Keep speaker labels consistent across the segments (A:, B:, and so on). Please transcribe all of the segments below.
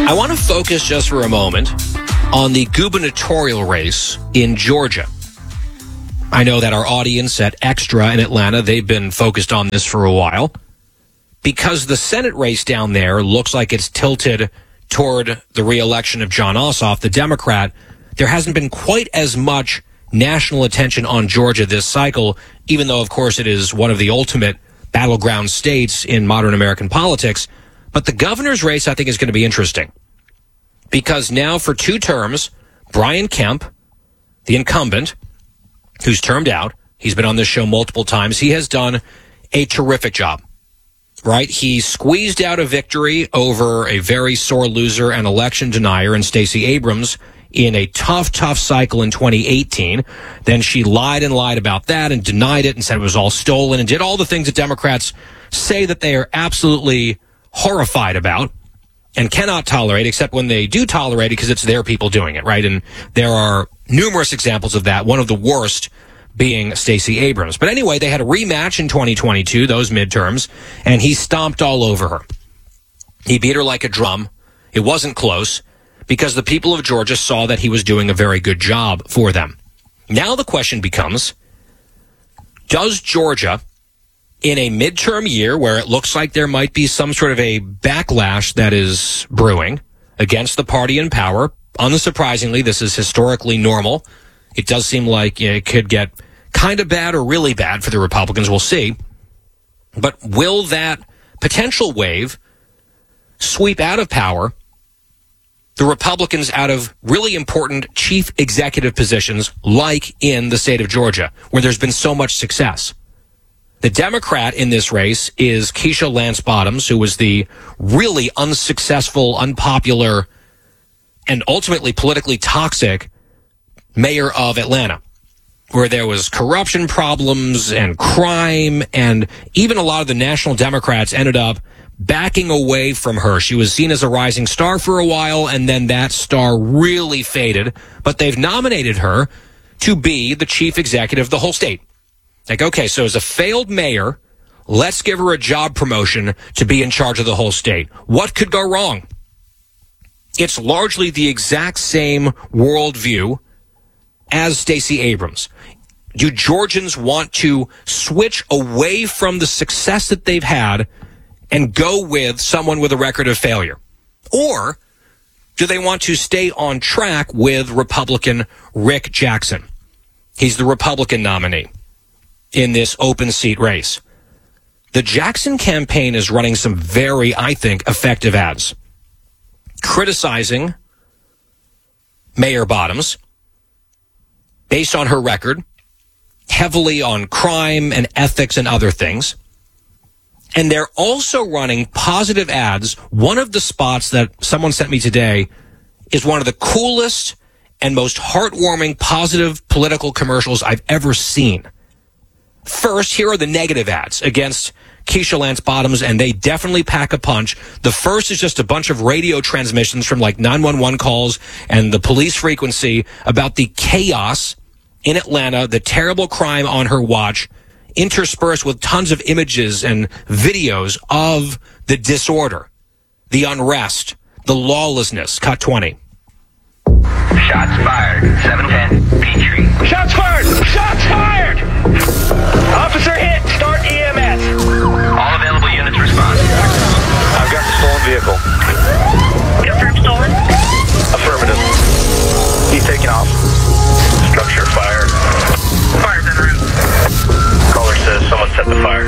A: I want to focus just for a moment on the gubernatorial race in Georgia. I know that our audience at Extra in Atlanta, they've been focused on this for a while because the Senate race down there looks like it's tilted toward the re-election of Jon Ossoff, the Democrat. There hasn't been quite as much national attention on Georgia this cycle, even though, of course, it is one of the ultimate battleground states in modern American politics. But the governor's race, I think, is going to be interesting because now for 2 terms, Brian Kemp, the incumbent, who's termed out, he's been on this show multiple times, he has done a terrific job, right? He squeezed out a victory over a very sore loser and election denier in Stacey Abrams in a tough cycle in 2018. Then she lied about that and denied it and said it was all stolen and did all the things that Democrats say that they are absolutely horrified about and cannot tolerate, except when they do tolerate it because it's their people doing it, right? And there are numerous examples of that, one of the worst being Stacey Abrams. But anyway, they had a rematch in 2022, those midterms, and he stomped all over her. He beat her like a drum. It wasn't close because the people of Georgia saw that he was doing a very good job for them. Now the question becomes, does Georgia, in a midterm year where it looks like there might be some sort of a backlash that is brewing against the party in power, unsurprisingly, this is historically normal. It does seem like it could get kind of bad or really bad for the Republicans. We'll see. But will that potential wave sweep out of power the Republicans out of really important chief executive positions like in the state of Georgia, where there's been so much success? The Democrat in this race is Keisha Lance Bottoms, who was the really unsuccessful, unpopular, and ultimately politically toxic mayor of Atlanta, where there was corruption problems and crime, and even a lot of the national Democrats ended up backing away from her. She was seen as a rising star for a while, and then that star really faded, but they've nominated her to be the chief executive of the whole state. Like, okay, so as a failed mayor, let's give her a job promotion to be in charge of the whole state. What could go wrong? It's largely the exact same worldview as Stacey Abrams. Do Georgians want to switch away from the success that they've had and go with someone with a record of failure? Or do they want to stay on track with Republican Rick Jackson? He's the Republican nominee in this open seat race. The Jackson campaign is running some very, I think, effective ads, criticizing Mayor Bottoms based on her record, heavily on crime and ethics and other things. And they're also running positive ads. One of the spots that someone sent me today is one of the coolest and most heartwarming positive political commercials I've ever seen. First, here are the negative ads against Keisha Lance Bottoms, and they definitely pack a punch. The first is just a bunch of radio transmissions from like 911 calls and the police frequency about the chaos in Atlanta, the terrible crime on her watch, interspersed with tons of images and videos of the disorder, the unrest, the lawlessness. Cut 20.
B: Shots fired. 710 Peachtree. Shots fired! Shots fired! Officer hit. Start EMS. All available units respond. I've got the stolen vehicle.
C: Confirm stolen?
B: Affirmative. He's taking off. Structure fired. Fire's en route. Caller says someone set the fire.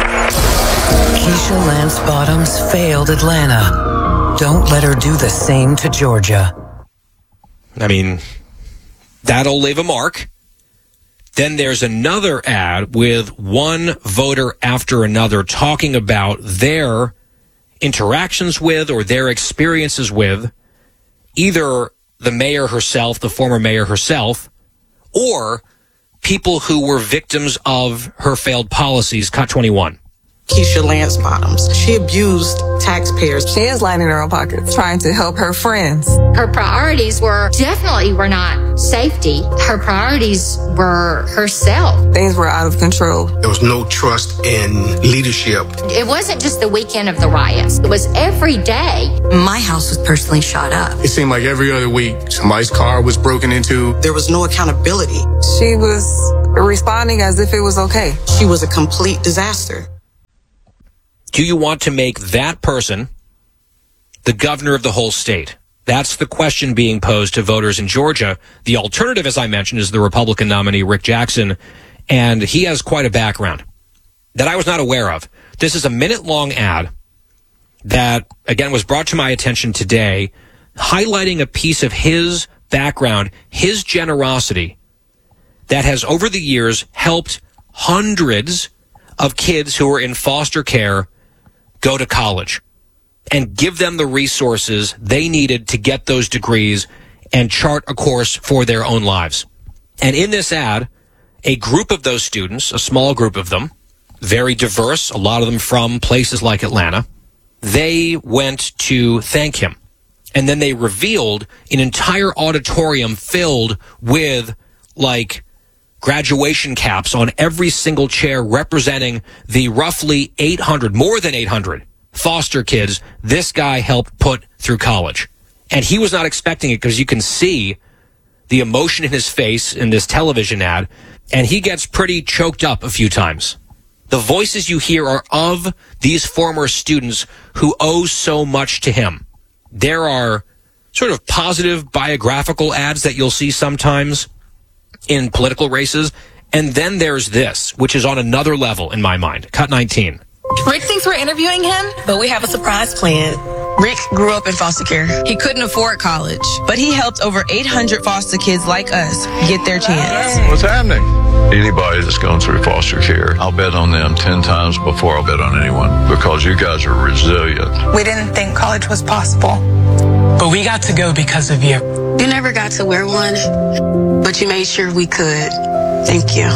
D: Keisha Lance Bottoms failed Atlanta. Don't let her do the same to Georgia.
A: I mean, that'll leave a mark. Then there's another ad with one voter after another talking about their interactions with or their experiences with either the mayor herself, the former mayor herself, or people who were victims of her failed policies. Cut 21.
E: Keisha Lance Bottoms. She abused taxpayers.
F: She is lining her own pockets, trying to help her friends.
G: Her priorities were not safety. Her priorities were herself.
F: Things were out of control.
H: There was no trust in leadership.
G: It wasn't just the weekend of the riots. It was every day.
I: My house was personally shot up.
H: It seemed like every other week, somebody's car was broken into.
E: There was no accountability.
F: She was responding as if it was okay.
E: She was a complete disaster.
A: Do you want to make that person the governor of the whole state? That's the question being posed to voters in Georgia. The alternative, as I mentioned, is the Republican nominee, Rick Jackson, and he has quite a background that I was not aware of. This is a minute-long ad that, again, was brought to my attention today, highlighting a piece of his background, his generosity, that has, over the years, helped hundreds of kids who are in foster care go to college and give them the resources they needed to get those degrees and chart a course for their own lives. And in this ad, a group of those students, a small group of them, very diverse, a lot of them from places like Atlanta, they went to thank him. And then they revealed an entire auditorium filled with, like, graduation caps on every single chair representing the roughly 800, more than 800 foster kids this guy helped put through college. And he was not expecting it because you can see the emotion in his face in this television ad, and he gets pretty choked up a few times. The voices you hear are of these former students who owe so much to him. There are sort of positive biographical ads that you'll see sometimes in political races. And then there's this, which is on another level in my mind. Cut 19.
J: Rick thinks we're interviewing him, but we have a surprise plan.
K: Rick grew up in foster care. He couldn't afford college, but he helped over 800 foster kids like us get their chance.
L: What's happening? Anybody that's gone through foster care, I'll bet on them 10 times before I'll bet on anyone, because you guys are resilient.
J: We didn't think college was possible, but we got to go because of you.
I: You never got to wear one, but you made sure we could. Thank you.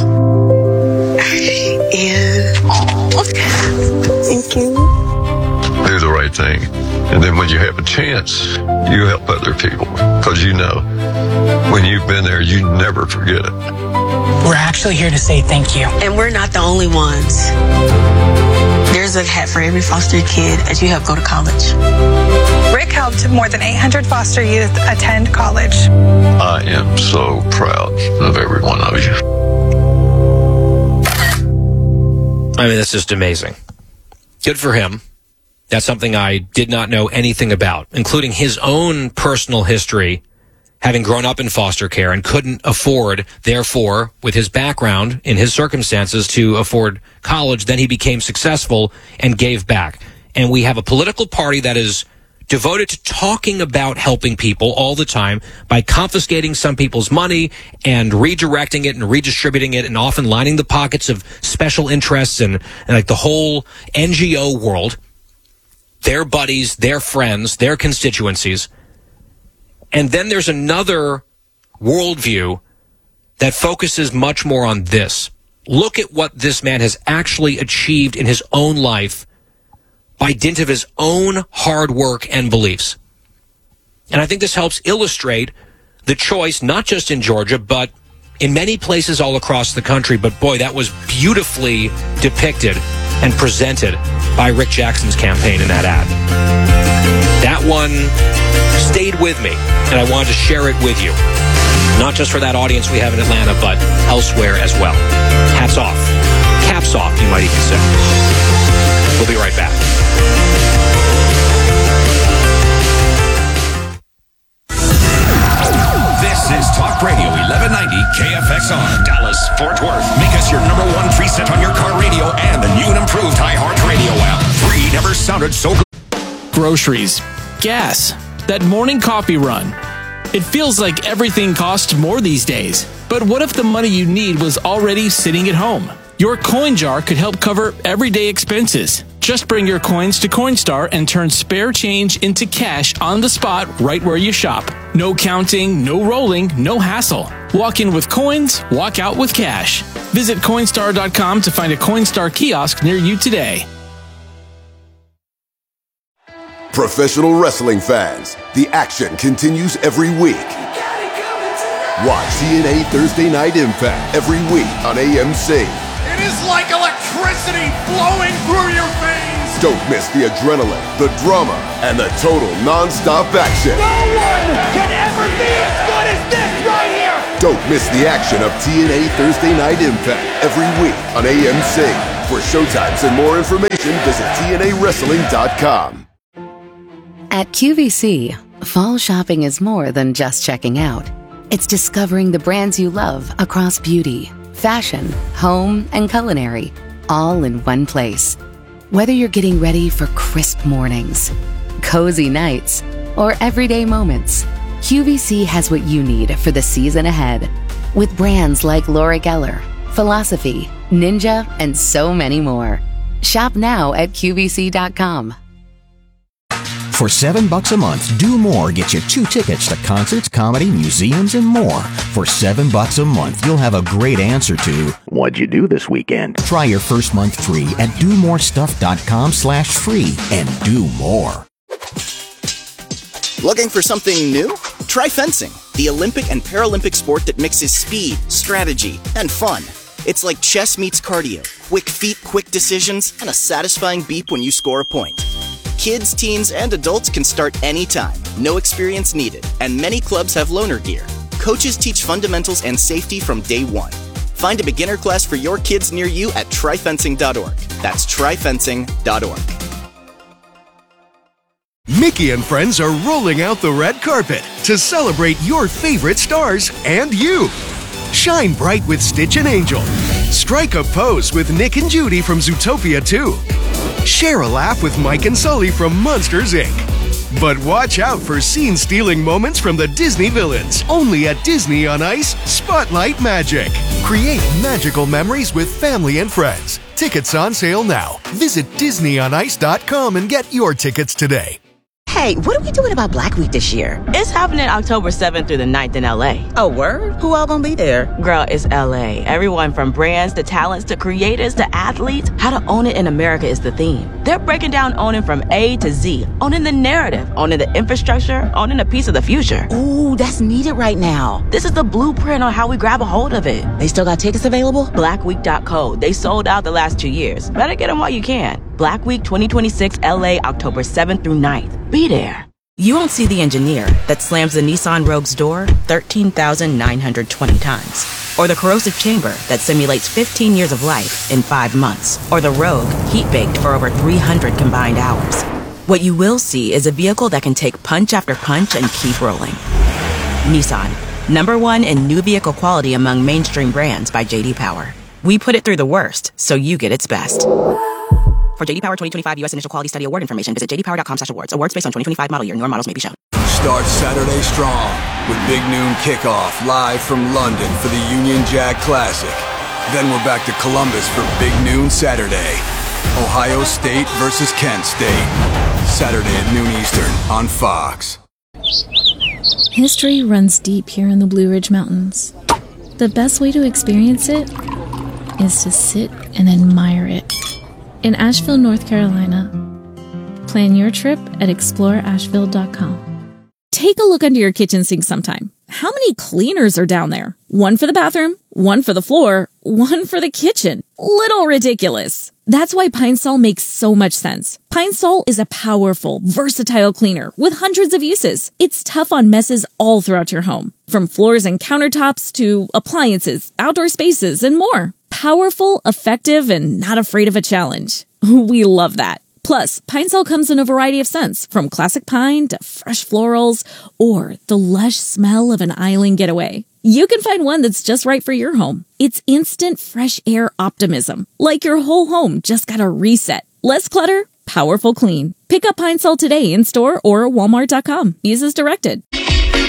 I: Thank you.
L: Do the right thing. And then when you have a chance, you help other people. Because you know, when you've been there, you never forget it.
J: We're actually here to say thank you.
I: And we're not the only ones. There's a hat for every foster kid as you help go to college.
J: Rick helped more than 800 foster youth attend college.
L: I am so proud of every one of you.
A: I mean, that's just amazing. Good for him. That's something I did not know anything about, including his own personal history, having grown up in foster care and couldn't afford, therefore, with his background, in his circumstances, to afford college. Then he became successful and gave back. And we have a political party that is devoted to talking about helping people all the time by confiscating some people's money and redirecting it and redistributing it, and often lining the pockets of special interests and like the whole NGO world, their buddies, their friends, their constituencies. And then there's another worldview that focuses much more on this. Look at what this man has actually achieved in his own life by dint of his own hard work and beliefs. And I think this helps illustrate the choice, not just in Georgia, but in many places all across the country. But boy, that was beautifully depicted and presented by Rick Jackson's campaign in that ad. That one stayed with me, and I wanted to share it with you. Not just for that audience we have in Atlanta, but elsewhere as well. Hats off. Caps off, you might even say. We'll be right back.
M: This is Talk Radio 1190 KFXR, Dallas, Fort Worth. Make us your number one preset on your car radio and the new and improved iHeart Radio app. Free never sounded so good.
N: Groceries, gas, that morning coffee run. It feels like everything costs more these days. But what if the money you need was already sitting at home? Your coin jar could help cover everyday expenses. Just bring your coins to Coinstar and turn spare change into cash on the spot right where you shop. No counting, no rolling, no hassle. Walk in with coins, walk out with cash. Visit Coinstar.com to find a Coinstar kiosk near you today.
O: Professional wrestling fans, the action continues every week. Watch TNA Thursday Night Impact every week on AMC.
P: It is like electricity flowing through your veins.
O: Don't miss the adrenaline, the drama, and the total non-stop action.
P: No one can ever be as good as this right here.
O: Don't miss the action of TNA Thursday Night Impact every week on AMC. For showtimes and more information, visit TNAWrestling.com.
Q: At QVC, fall shopping is more than just checking out. It's discovering the brands you love across beauty, fashion, home, and culinary, all in one place. Whether you're getting ready for crisp mornings, cozy nights, or everyday moments, QVC has what you need for the season ahead. With brands like Laura Geller, Philosophy, Ninja, and so many more. Shop now at QVC.com.
R: For $7 a month, Do More gets you 2 tickets to concerts, comedy, museums, and more. For $7 a month, you'll have a great answer to, what'd you do this weekend? Try your first month free at domorestuff.com/free and do more.
S: Looking for something new? Try fencing, the Olympic and Paralympic sport that mixes speed, strategy, and fun. It's like chess meets cardio, quick feet, quick decisions, and a satisfying beep when you score a point. Kids, teens, and adults can start anytime, no experience needed, and many clubs have loaner gear. Coaches teach fundamentals and safety from day one. Find a beginner class for your kids near you at tryfencing.org. That's tryfencing.org.
T: Mickey and friends are rolling out the red carpet to celebrate your favorite stars and you. Shine bright with Stitch and Angel. Strike a pose with Nick and Judy from Zootopia 2. Share a laugh with Mike and Sully from Monsters, Inc. But watch out for scene-stealing moments from the Disney villains. Only at Disney on Ice, Spotlight Magic. Create magical memories with family and friends. Tickets on sale now. Visit DisneyOnIce.com and get your tickets today.
U: Hey, what are we doing about Black Week this year?
K: It's happening October 7th through the 9th in LA.
U: Oh, word? Who all gonna be there?
K: Girl, it's LA. Everyone from brands to talents to creators to athletes. How to own it in America is the theme. They're breaking down owning from A to Z. Owning the narrative, owning the infrastructure, owning a piece of the future.
U: Ooh, that's needed right now.
K: This is the blueprint on how we grab a hold of it.
U: They still got tickets available?
K: Blackweek.co. They sold out the last 2 years. Better get them while you can. Black Week 2026 LA, October 7th through 9th. Be there. You won't see the engineer that slams the Nissan Rogue's door 13,920 times. Or the corrosive chamber that simulates 15 years of life in 5 months. Or the Rogue heat-baked for over 300 combined hours. What you will see is a vehicle that can take punch after punch and keep rolling. Nissan, #1 in new vehicle quality among mainstream brands by J.D. Power. We put it through the worst, so you get its best. For J.D. Power 2025 U.S. Initial Quality Study Award information, visit jdpower.com/awards. Awards based on 2025 model year. Newer models may be shown.
V: Start Saturday strong with Big Noon Kickoff live from London for the Union Jack Classic. Then we're back to Columbus for Big Noon Saturday. Ohio State versus Kent State. Saturday at noon Eastern on Fox.
W: History runs deep here in the Blue Ridge Mountains. The best way to experience it is to sit and admire it. In Asheville, North Carolina. Plan your trip at exploreasheville.com. Take a look under your kitchen sink sometime. How many cleaners are down there? One for the bathroom, one for the floor, one for the kitchen. Little ridiculous. That's why Pine Sol makes so much sense. Pine Sol is a powerful, versatile cleaner with hundreds of uses. It's tough on messes all throughout your home, from floors and countertops to appliances, outdoor spaces, and more. Powerful, effective, and not afraid of a challenge. We love that. Plus, Pine Sol comes in a variety of scents, from classic pine to fresh florals, or the lush smell of an island getaway. You can find one that's just right for your home. It's instant fresh air optimism, like your whole home just got a reset. Less clutter, powerful clean. Pick up Pine Sol today in store or walmart.com. Use as directed.